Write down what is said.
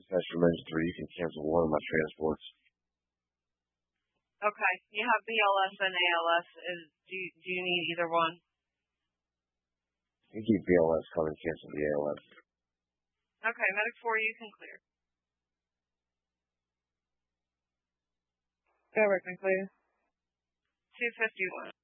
dispatcher emergency 3. You can cancel one of my transports. Okay. You have BLS and ALS. Do you need either one? You keep BLS, coming, cancel the ALS. Okay, Medic 4, you can clear. Go, Rickman, please. 251.